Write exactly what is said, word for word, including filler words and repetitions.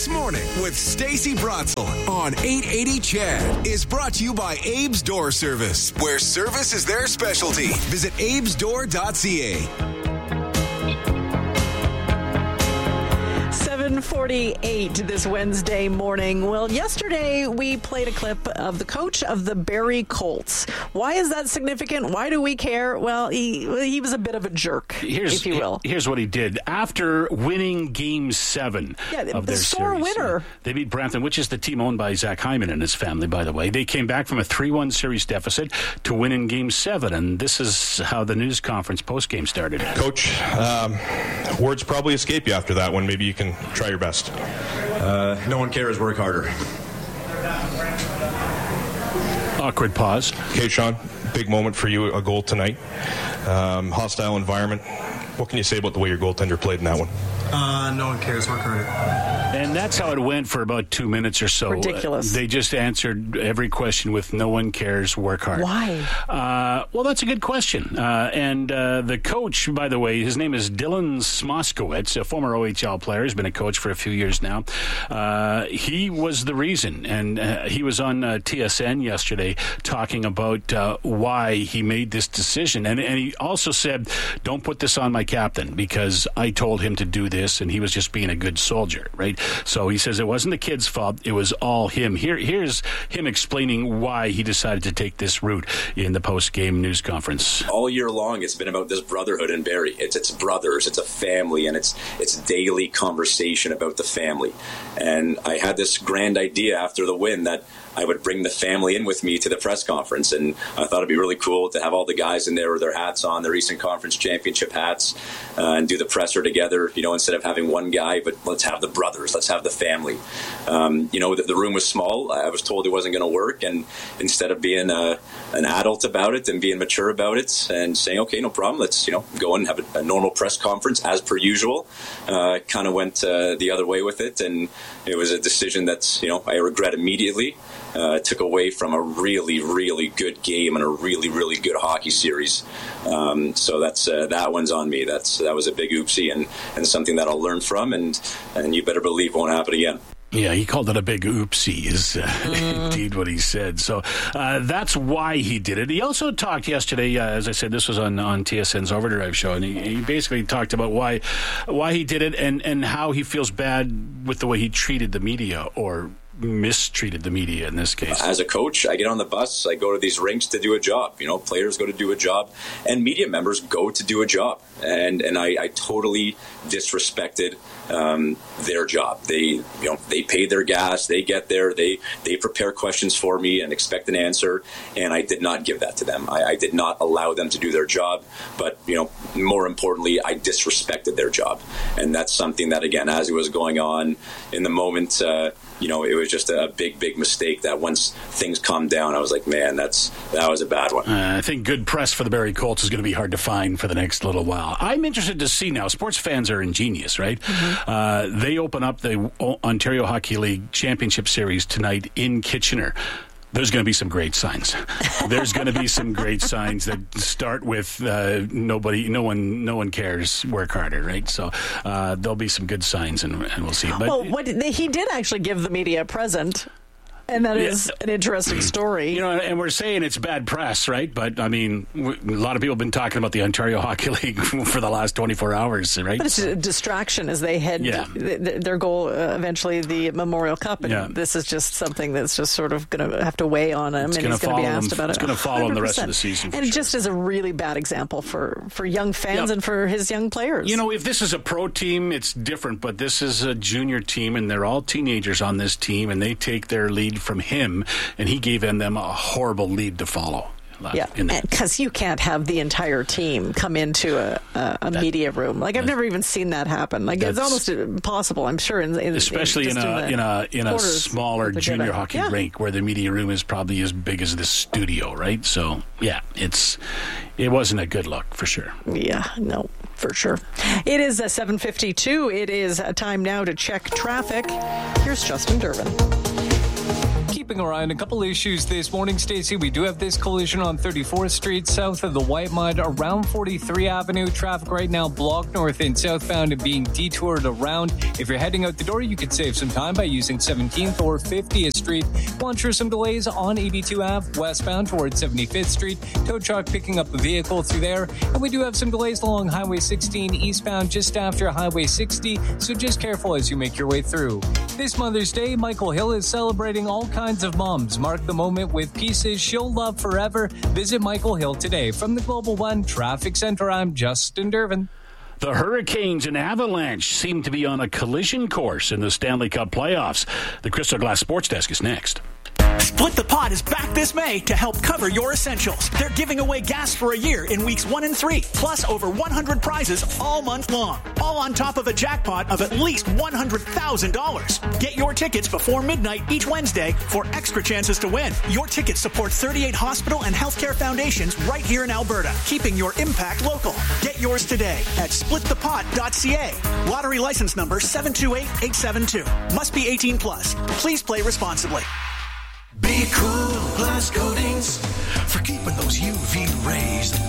This Morning with Stacey Bratzel on eight eighty C H E D is brought to you by Abe's Door Service, where service is their specialty. Visit abes door dot c a. seven forty-eight this Wednesday morning. Well, yesterday we played a clip of the coach of the Barrie Colts. Why is that significant? Why do we care? Well, he he was a bit of a jerk, here's, if you will. Here's what he did. After winning Game seven yeah, of the their sore series, winner. They beat Brampton, which is the team owned by Zach Hyman and his family, by the way. They came back from a three one series deficit to win in Game seven, and this is how the news conference post-game started. Coach, um, words probably escape you after that one. Maybe you can try your best. Uh, no one cares. Work harder. Awkward pause. Okay, Sean, big moment for you, a goal tonight. Um, hostile environment. What can you say about the way your goaltender played in that one? Uh, no one cares. Work harder. And that's how it went for about two minutes or so. Ridiculous. Uh, they just answered every question with "No one cares, work hard." Why? Uh, well, that's a good question. Uh, and uh, the coach, by the way, his name is Dylan Smoskowitz, a former O H L player. He's been a coach for a few years now. Uh, he was the reason, and uh, he was on uh, T S N yesterday talking about uh, why he made this decision. And, and he also said, "Don't put this on my captain because I told him to do this, and he was just being a good soldier," right? So he says it wasn't the kid's fault. It was all him. Here, here's him explaining why he decided to take this route in the post-game news conference. All year long, it's been about this brotherhood in Barrie. It's it's brothers, it's a family, and it's it's daily conversation about the family. And I had this grand idea after the win that I would bring the family in with me to the press conference, and I thought it'd be really cool to have all the guys in there with their hats on, their Eastern Conference Championship hats, uh, and do the presser together, you know, instead of having one guy, but let's have the brothers, let's have the family. Um, you know, the, the room was small. I was told it wasn't going to work, and instead of being a, an adult about it and being mature about it and saying, okay, no problem, let's, you know, go and have a, a normal press conference as per usual, uh, kind of went uh, the other way with it, and it was a decision that, you know, I regret immediately. Uh, took away from a really, really good game and a really, really good hockey series. Um, so that's uh, that one's on me. That's that was a big oopsie and, and something that I'll learn from, and and you better believe won't happen again. Yeah, he called it a big oopsie, is uh, mm. indeed what he said. So uh, that's why he did it. He also talked yesterday, uh, as I said, this was on, on T S N's Overdrive show, and he, he basically talked about why why he did it and, and how he feels bad with the way he treated the media, or mistreated the media in this case. As a coach, I get on the bus, I go to these rinks to do a job. You know, players go to do a job, and media members go to do a job. And and I, I totally disrespected um, their job. They, you know, they pay their gas, they get there, they they prepare questions for me and expect an answer, and I did not give that to them. I, I did not allow them to do their job, but, you know, more importantly, I disrespected their job. And that's something that, again, as it was going on in the moment, uh, you know, it was just a big, big mistake that once things calmed down, I was like, man, that's that was a bad one. Uh, I think good press for the Barrie Colts is going to be hard to find for the next little while. I'm interested to see now. Sports fans are ingenious, right? Mm-hmm. Uh, they open up the Ontario Hockey League Championship Series tonight in Kitchener. There's going to be some great signs. There's going to be some great signs that start with uh, nobody, no one, no one cares. Work harder, right? So uh, there'll be some good signs, and, and we'll see. But well, what, he did actually give the media a present. And that is an interesting story. You know, and we're saying it's bad press, right? But, I mean, a lot of people have been talking about the Ontario Hockey League for the last twenty-four hours, right? But it's a distraction as they head yeah. th- their goal, uh, eventually, the Memorial Cup. And yeah. this is just something that's just sort of going to have to weigh on him, it's and he's going to be asked him, about it's it. It's going to follow him the rest of the season. And sure. just as a really bad example for, for young fans yep. and for his young players. You know, if this is a pro team, it's different, but this is a junior team, and they're all teenagers on this team, and they take their lead from him. And he gave them a horrible lead to follow. Yeah, because you can't have the entire team come into a, a, a that, media room. Like, I've never even seen that happen. Like, it's almost impossible, I'm sure. In, in, especially in, in a in a in a smaller junior hockey yeah. rink where the media room is probably as big as this studio, right? So, yeah, it's it wasn't a good look for sure. Yeah, no, for sure. It is a seven fifty-two. It is a time now to check traffic. Here's Justin Durbin. keeping our eye on a couple issues this morning, Stacey. We do have this collision on thirty-fourth Street, south of the White Mud, around forty-three Avenue. Traffic right now blocked north and southbound and being detoured around. If you're heading out the door, you could save some time by using seventeenth or fiftieth Street. Watch for some delays on eighty-two Avenue, westbound towards seventy-fifth Street. Tow truck picking up a vehicle through there. And we do have some delays along Highway sixteen eastbound just after Highway sixty, so just careful as you make your way through. This Mother's Day, Michael Hill is celebrating all kinds of moms. Mark the moment with pieces she'll love forever. Visit Michael Hill today. From the Global One Traffic Center, I'm Justin Dervin. The Hurricanes and Avalanche seem to be on a collision course in the Stanley Cup playoffs. The Crystal Glass Sports Desk is next. Split the Pot is back this May to help cover your essentials. They're giving away gas for a year in weeks one and three, plus over one hundred prizes all month long. All on top of a jackpot of at least one hundred thousand dollars. Get your tickets before midnight each Wednesday for extra chances to win. Your tickets support thirty-eight hospital and healthcare foundations right here in Alberta, keeping your impact local. Get yours today at split the pot dot c a. Lottery license number seven two eight eight seven two. Must be eighteen plus. Please play responsibly. Be cool, glass coatings, for keeping those U V rays